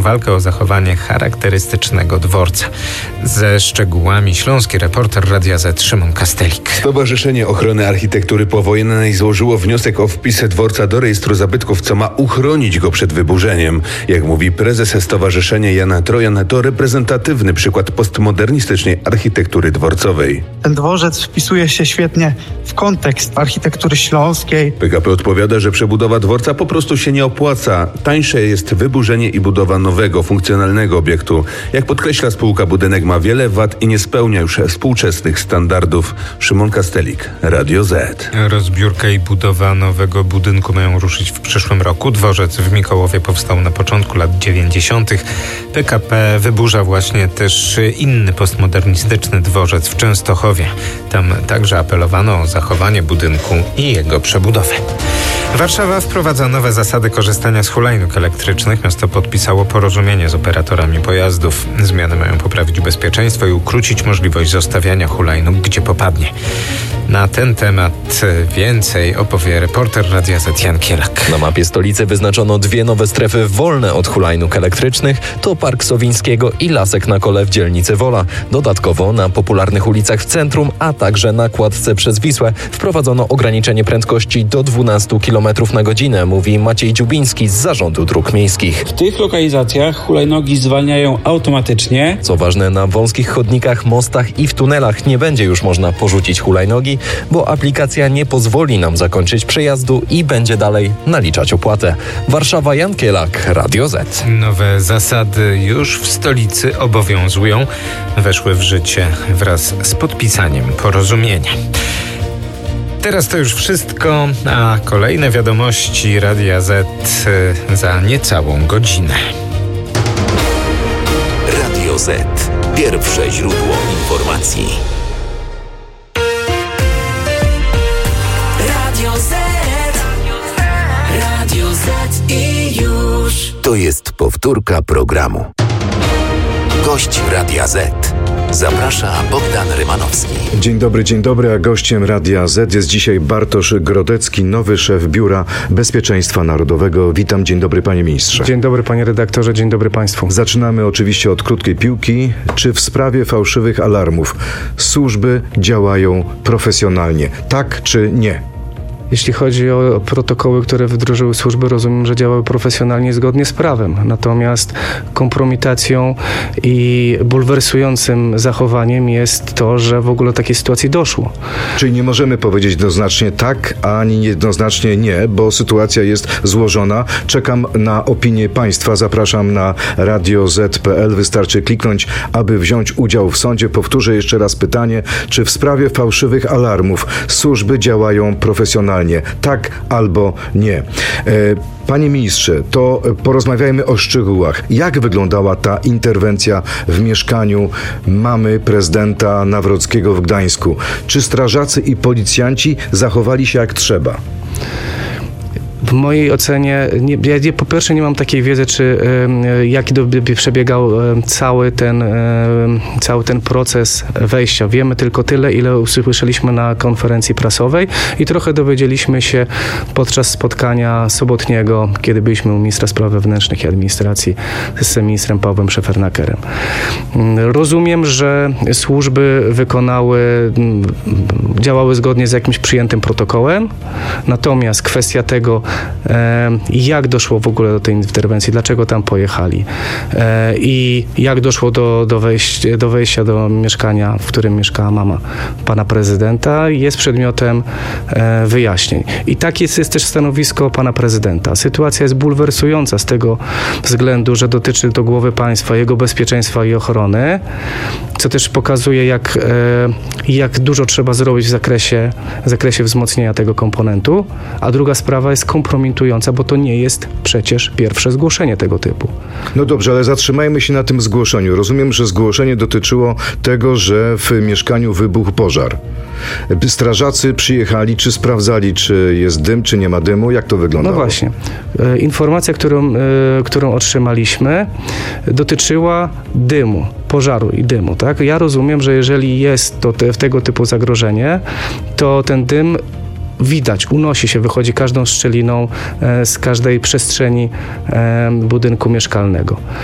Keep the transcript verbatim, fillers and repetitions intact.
walkę o zachowanie charakterystycznego dworca. Ze szczegółami śląski reporter Radia Z Szymon Kastelik. Stowarzyszenie Ochrony Architektury Powojennej złożyło wniosek o wpis dworca do rejestru zabytków, co ma uchronić go przed wyburzeniem. Jak mówi prezes stowarzyszenia Jan Trojan, to reprezentatywny przykład postmodernistycznej architektury dworcowej. Ten dworzec wpisuje się świetnie w kontekst architektury śląskiej. P K P odpowiada, że przebudowa dworca po prostu się nie opłaca. Tańsze jest wyburzenie i budowa nowego, funkcjonalnego obiektu. Jak podkreśla spółka, budynek ma wiele wad i nie spełnia już współczesnych standardów. Szymon Kastelik, Radio Z. Rozbiórka i budowa nowego budynku mają ruszyć w przyszłym roku. Dworzec w Mikołowie powstał na początku lat dziewięćdziesiątych. P K P wyburza właśnie też inny postmodernistyczny dworzec w Częstochowie. Tam także apelowano o zachowanie budynku i jego przebudowę. Warszawa wprowadza nowe zasady korzystania z hulajnóg elektrycznych. Miasto podpisało porozumienie z operatorami pojazdów. Zmiany mają poprawić bezpieczeństwo i ukrócić możliwość zostawiania hulajnóg gdzie popadnie. Na ten temat więcej opowie reporter Radia Z Jan Kielak. Na mapie stolicy wyznaczono dwie nowe strefy wolne od hulajnóg elektrycznych. To Park Sowińskiego i Lasek na Kole w dzielnicy Wola. Dodatkowo na popularnych ulicach w centrum, a także na kładce przez Wisłę wprowadzono ograniczenie prędkości do dwanaście kilometrów na godzinę, mówi Maciej Dziubiński z Zarządu Dróg Miejskich. W tych lokalizacjach hulajnogi zwalniają automatycznie. Co ważne, na wąskich chodnikach, mostach i w tunelach nie będzie już można porzucić hulajnogi, bo aplikacja nie pozwoli nam zakończyć przejazdu i będzie dalej naliczać opłatę. Warszawa, Jan Kielak, Radio Z. Nowe zasady już w stolicy obowiązują. Weszły w życie wraz z podpisaniem porozumienia. Teraz to już wszystko, a kolejne wiadomości Radia Z za niecałą godzinę. Radio Z. Pierwsze źródło informacji. Radio Z. Radio Z i już. To jest powtórka programu. Gość Radia Z. Zaprasza Bogdan Rymanowski. Dzień dobry, dzień dobry, a gościem Radia Z jest dzisiaj Bartosz Grodecki, nowy szef Biura Bezpieczeństwa Narodowego. Witam, dzień dobry panie ministrze. Dzień dobry panie redaktorze, dzień dobry państwu. Zaczynamy oczywiście od krótkiej piłki. Czy w sprawie fałszywych alarmów służby działają profesjonalnie? Tak czy nie? Jeśli chodzi o protokoły, które wdrożyły służby, rozumiem, że działały profesjonalnie zgodnie z prawem. Natomiast kompromitacją i bulwersującym zachowaniem jest to, że w ogóle do takiej sytuacji doszło. Czyli nie możemy powiedzieć jednoznacznie tak, ani jednoznacznie nie, bo sytuacja jest złożona. Czekam na opinię państwa. Zapraszam na radio zet kropka pe el. Wystarczy kliknąć, aby wziąć udział w sądzie. Powtórzę jeszcze raz pytanie, czy w sprawie fałszywych alarmów służby działają profesjonalnie? Tak albo nie. Panie ministrze, to porozmawiajmy o szczegółach. Jak wyglądała ta interwencja w mieszkaniu mamy prezydenta Nawrockiego w Gdańsku? Czy strażacy i policjanci zachowali się jak trzeba? W mojej ocenie, nie, ja nie, po pierwsze nie mam takiej wiedzy, czy y, jaki do, by przebiegał y, cały, ten, y, cały ten proces wejścia. Wiemy tylko tyle, ile usłyszeliśmy na konferencji prasowej i trochę dowiedzieliśmy się podczas spotkania sobotniego, kiedy byliśmy u ministra spraw wewnętrznych i administracji z ministrem Pawłem Szefernakerem. Y, rozumiem, że służby wykonały, y, działały zgodnie z jakimś przyjętym protokołem, natomiast kwestia tego, jak doszło w ogóle do tej interwencji, dlaczego tam pojechali i jak doszło do, do, wejścia, do wejścia do mieszkania, w którym mieszkała mama pana prezydenta, jest przedmiotem wyjaśnień. I takie jest, jest też stanowisko pana prezydenta. Sytuacja jest bulwersująca z tego względu, że dotyczy to głowy państwa, jego bezpieczeństwa i ochrony, co też pokazuje, jak, jak dużo trzeba zrobić w zakresie, w zakresie wzmocnienia tego komponentu, a druga sprawa jest kompromitująca, bo to nie jest przecież pierwsze zgłoszenie tego typu. No dobrze, ale zatrzymajmy się na tym zgłoszeniu. Rozumiem, że zgłoszenie dotyczyło tego, że w mieszkaniu wybuchł pożar. Strażacy przyjechali, czy sprawdzali, czy jest dym, czy nie ma dymu? Jak to wyglądało? No właśnie. Informacja, którą, którą otrzymaliśmy, dotyczyła dymu, pożaru i dymu. Tak? Ja rozumiem, że jeżeli jest to te, tego typu zagrożenie, to ten dym widać, unosi się, wychodzi każdą szczeliną z każdej przestrzeni budynku mieszkalnego.